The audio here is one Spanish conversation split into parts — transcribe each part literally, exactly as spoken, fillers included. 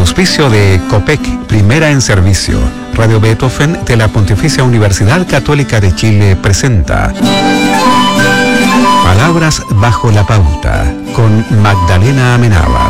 auspicio de COPEC, primera en servicio, Radio Beethoven de la Pontificia Universidad Católica de Chile presenta Palabras bajo la pauta, con Magdalena Amenábar.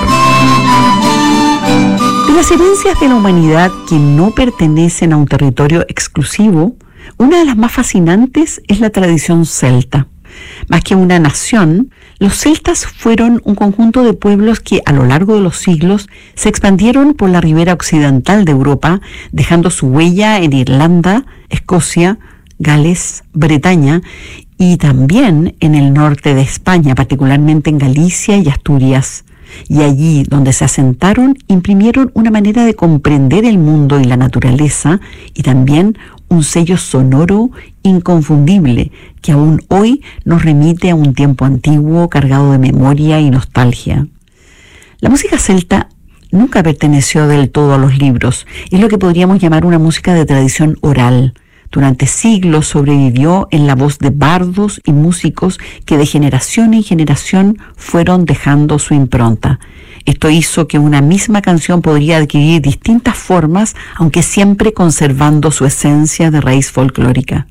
De las herencias de la humanidad que no pertenecen a un territorio exclusivo, una de las más fascinantes es la tradición celta. Más que una nación, los celtas fueron un conjunto de pueblos que a lo largo de los siglos se expandieron por la ribera occidental de Europa, dejando su huella en Irlanda, Escocia, Gales, Bretaña y también en el norte de España, particularmente en Galicia y Asturias. Y allí donde se asentaron, imprimieron una manera de comprender el mundo y la naturaleza, y también un sello sonoro inconfundible que aún hoy nos remite a un tiempo antiguo cargado de memoria y nostalgia. La música celta nunca perteneció del todo a los libros, es lo que podríamos llamar una música de tradición oral. Durante siglos sobrevivió en la voz de bardos y músicos que de generación en generación fueron dejando su impronta. Esto hizo que una misma canción podría adquirir distintas formas, aunque siempre conservando su esencia de raíz folclórica.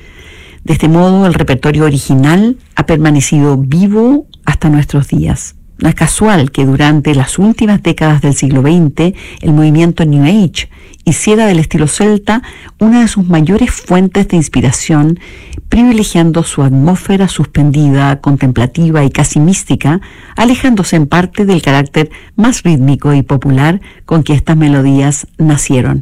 De este modo, el repertorio original ha permanecido vivo hasta nuestros días. No es casual que durante las últimas décadas del siglo veinte el movimiento New Age hiciera del estilo celta una de sus mayores fuentes de inspiración, privilegiando su atmósfera suspendida, contemplativa y casi mística, alejándose en parte del carácter más rítmico y popular con que estas melodías nacieron.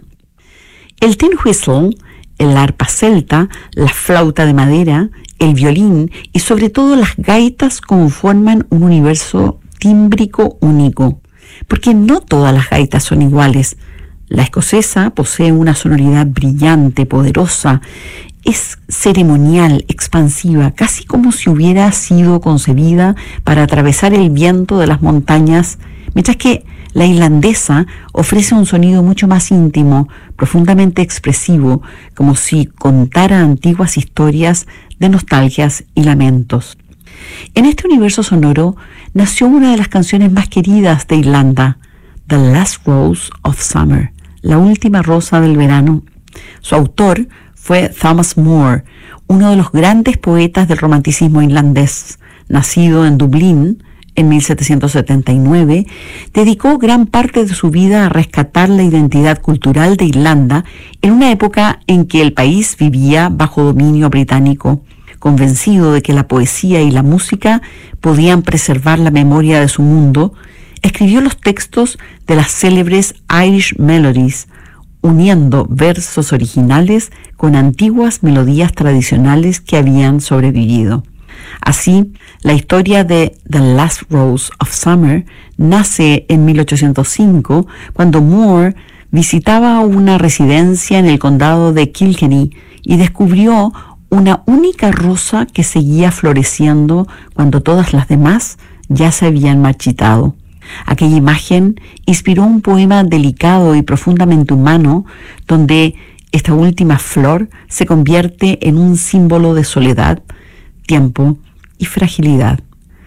El tin whistle, el arpa celta, la flauta de madera, el violín y sobre todo las gaitas conforman un universo tímbrico único, porque no todas las gaitas son iguales. La escocesa posee una sonoridad brillante, poderosa, es ceremonial, expansiva, casi como si hubiera sido concebida para atravesar el viento de las montañas, mientras que la irlandesa ofrece un sonido mucho más íntimo, profundamente expresivo, como si contara antiguas historias de nostalgias y lamentos. En este universo sonoro nació una de las canciones más queridas de Irlanda, The Last Rose of Summer, la última rosa del verano. Su autor fue Thomas Moore, uno de los grandes poetas del romanticismo irlandés. Nacido en Dublín en mil setecientos setenta y nueve, dedicó gran parte de su vida a rescatar la identidad cultural de Irlanda en una época en que el país vivía bajo dominio británico. Convencido de que la poesía y la música podían preservar la memoria de su mundo, escribió los textos de las célebres Irish Melodies, uniendo versos originales con antiguas melodías tradicionales que habían sobrevivido. Así, la historia de The Last Rose of Summer nace en mil ochocientos cinco, cuando Moore visitaba una residencia en el condado de Kilkenny y descubrió una única rosa que seguía floreciendo cuando todas las demás ya se habían marchitado. Aquella imagen inspiró un poema delicado y profundamente humano, donde esta última flor se convierte en un símbolo de soledad, tiempo y fragilidad.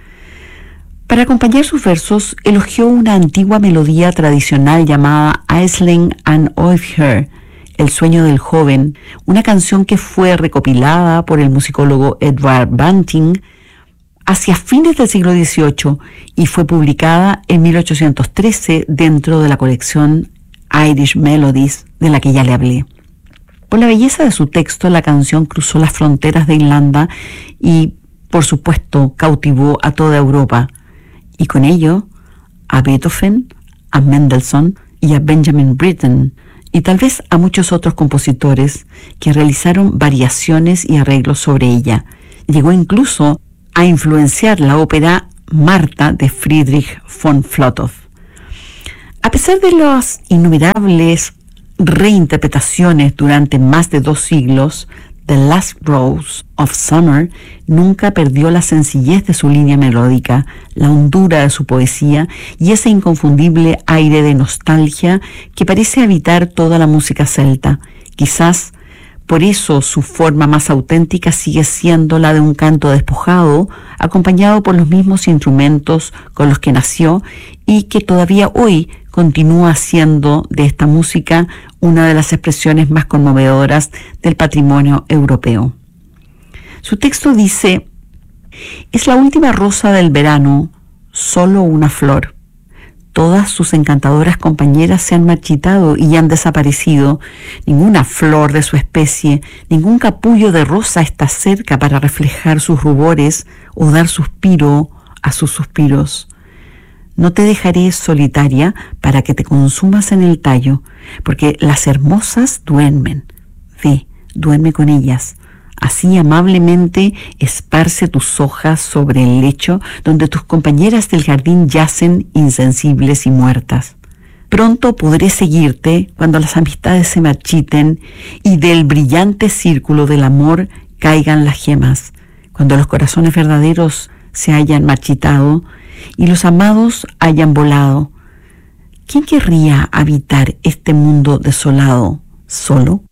Para acompañar sus versos, elogió una antigua melodía tradicional llamada Aisling and Oifher, El sueño del joven, una canción que fue recopilada por el musicólogo Edward Banting hacia fines del siglo dieciocho y fue publicada en mil ochocientos trece dentro de la colección Irish Melodies, de la que ya le hablé. Por la belleza de su texto, la canción cruzó las fronteras de Irlanda y, por supuesto, cautivó a toda Europa, y con ello a Beethoven, a Mendelssohn y a Benjamin Britten, y tal vez a muchos otros compositores que realizaron variaciones y arreglos sobre ella. Llegó incluso a influenciar la ópera Marta de Friedrich von Flotow. A pesar de las innumerables reinterpretaciones durante más de dos siglos, The Last Rose of Summer nunca perdió la sencillez de su línea melódica, la hondura de su poesía y ese inconfundible aire de nostalgia que parece habitar toda la música celta. Quizás por eso su forma más auténtica sigue siendo la de un canto despojado, acompañado por los mismos instrumentos con los que nació y que todavía hoy continúa siendo de esta música una de las expresiones más conmovedoras del patrimonio europeo. Su texto dice: es la última rosa del verano, solo una flor. Todas sus encantadoras compañeras se han marchitado y han desaparecido. Ninguna flor de su especie, ningún capullo de rosa está cerca para reflejar sus rubores o dar suspiro a sus suspiros. No te dejaré solitaria para que te consumas en el tallo, porque las hermosas duermen. Ve, duerme con ellas. Así amablemente esparce tus hojas sobre el lecho donde tus compañeras del jardín yacen insensibles y muertas. Pronto podré seguirte cuando las amistades se marchiten y del brillante círculo del amor caigan las gemas, cuando los corazones verdaderos se hayan marchitado y los amados hayan volado. ¿Quién querría habitar este mundo desolado, solo?